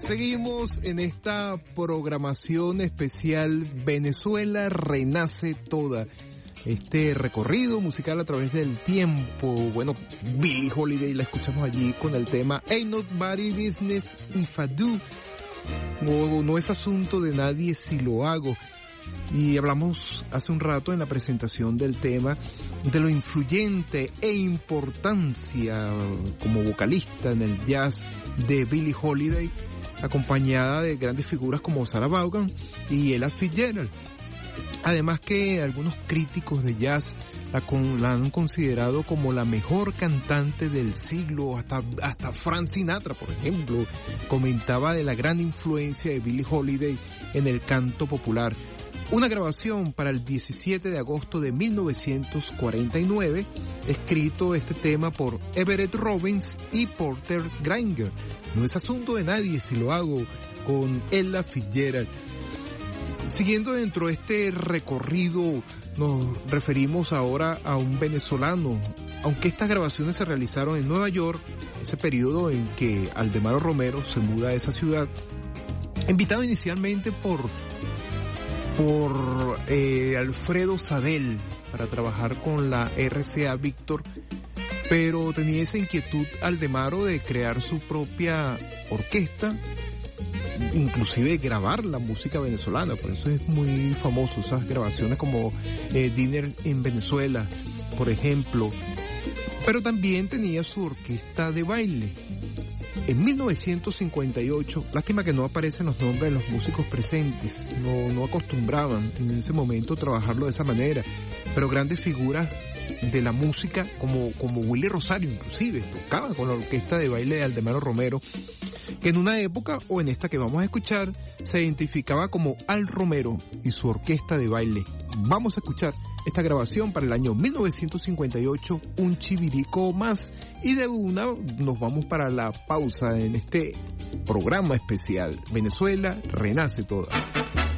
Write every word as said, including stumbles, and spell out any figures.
Seguimos en esta programación especial Venezuela Renace Toda. Este recorrido musical a través del tiempo. Bueno, Billie Holiday la escuchamos allí con el tema Ain't Nobody Business If I Do. No, no es asunto de nadie si lo hago. Y hablamos hace un rato en la presentación del tema de lo influyente e importancia como vocalista en el jazz de Billie Holiday, acompañada de grandes figuras como Sarah Vaughan y Ella Fitzgerald. Además que algunos críticos de jazz la, con, la han considerado como la mejor cantante del siglo, hasta, hasta Frank Sinatra, por ejemplo, comentaba de la gran influencia de Billie Holiday en el canto popular. Una grabación para el diecisiete de agosto de mil novecientos cuarenta y nueve, escrito este tema por Everett Robbins y Porter Grainger. No es asunto de nadie si lo hago, con Ella Fitzgerald. Siguiendo dentro de este recorrido, nos referimos ahora a un venezolano. Aunque estas grabaciones se realizaron en Nueva York, ese periodo en que Aldemaro Romero se muda a esa ciudad, invitado inicialmente por por eh, Alfredo Sadel para trabajar con la R C A Víctor, pero tenía esa inquietud Aldemaro de crear su propia orquesta, inclusive grabar la música venezolana. Por eso es muy famoso esas grabaciones como eh, Dinner en Venezuela, por ejemplo. Pero también tenía su orquesta de baile. En mil novecientos cincuenta y ocho, lástima que no aparecen los nombres de los músicos presentes, no, no acostumbraban en ese momento trabajarlo de esa manera, pero grandes figuras de la música como, como Willy Rosario inclusive tocaban con la orquesta de baile de Aldemaro Romero, que en una época, o en esta que vamos a escuchar, se identificaba como Al Romero y su orquesta de baile. Vamos a escuchar esta grabación para el año mil novecientos cincuenta y ocho, un chivirico más, y de una nos vamos para la pausa en este programa especial Venezuela Renace Toda.